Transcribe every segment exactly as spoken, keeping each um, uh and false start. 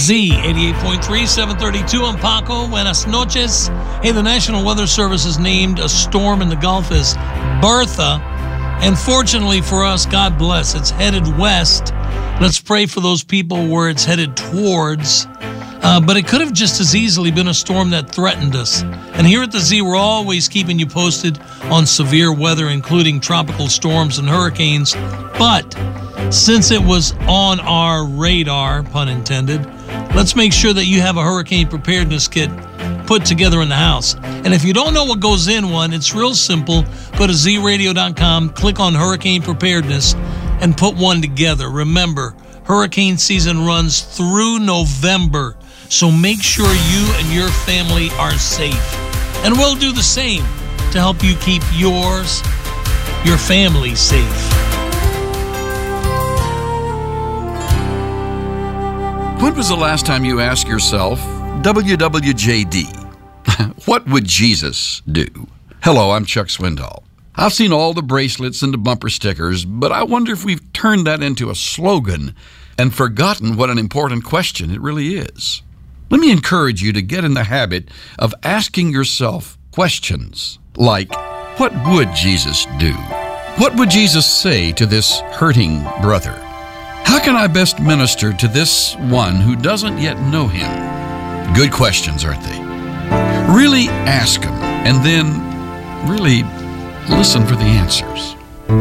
Z eighty-eight point three, seven thirty-two. I'm Paco. Buenas noches. Hey, the National Weather Service has named a storm in the Gulf as Bertha. And fortunately for us, God bless, it's headed west. Let's pray for those people where it's headed towards. Uh, but it could have just as easily been a storm that threatened us. And here at the Z, we're always keeping you posted on severe weather, including tropical storms and hurricanes. But since it was on our radar, pun intended, let's make sure that you have a hurricane preparedness kit put together in the house. And if you don't know what goes in one, it's real simple. Go to z radio dot com, click on Hurricane Preparedness, and put one together. Remember, hurricane season runs through November, so make sure you and your family are safe. And we'll do the same to help you keep yours, your family safe. When was the last time you asked yourself, W W J D, what would Jesus do? Hello, I'm Chuck Swindoll. I've seen all the bracelets and the bumper stickers, but I wonder if we've turned that into a slogan and forgotten what an important question it really is. Let me encourage you to get in the habit of asking yourself questions like, what would Jesus do? What would Jesus say to this hurting brother? How can I best minister to this one who doesn't yet know him? Good questions, aren't they? Really ask them, and then really listen for the answers.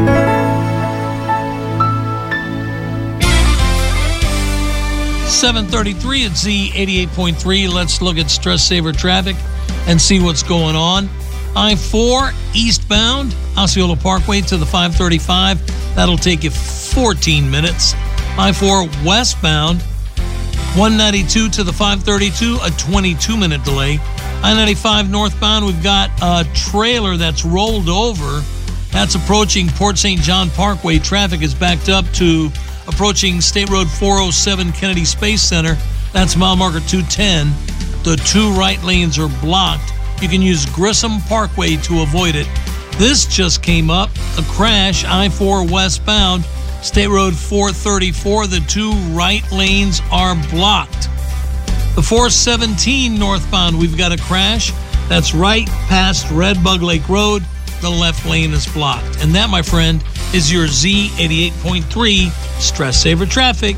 seven thirty-three at Z eighty-eight point three. Let's look at stress saver traffic and see what's going on. I four eastbound, Osceola Parkway to the five thirty-five. That'll take you fourteen minutes. I four westbound, one ninety-two to the five thirty-two, a twenty-two minute delay. I ninety-five northbound, we've got a trailer that's rolled over. That's approaching Port Saint John Parkway. Traffic is backed up to approaching State Road four oh seven Kennedy Space Center. That's mile marker two ten. The two right lanes are blocked. You can use Grissom Parkway to avoid it. This just came up, a crash, I four westbound, State Road four thirty-four. The two right lanes are blocked. The four seventeen northbound, we've got a crash. That's right past Red Bug Lake Road. The left lane is blocked. And that, my friend, is your Z eighty-eight point three Stress Saver Traffic.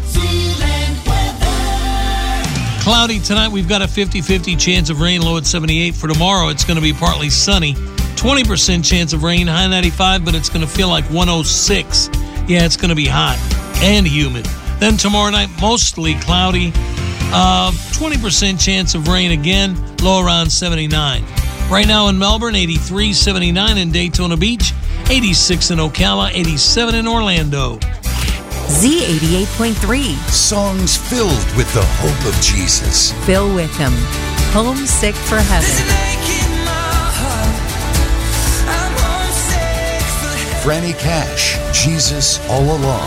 Cloudy tonight. We've got a fifty-fifty chance of rain, low at seventy-eight. For tomorrow, it's going to be partly sunny. twenty percent chance of rain, high ninety-five, but it's going to feel like one oh six. Yeah, it's going to be hot and humid. Then tomorrow night, mostly cloudy. Uh, twenty percent chance of rain again, low around seventy-nine. Right now in Melbourne, eighty-three, seventy-nine in Daytona Beach, eighty-six in Ocala, eighty-seven in Orlando. Z eighty-eight point three. Songs filled with the hope of Jesus. Bill Wickham, Homesick for Heaven. Franny Cash, Jesus All Along.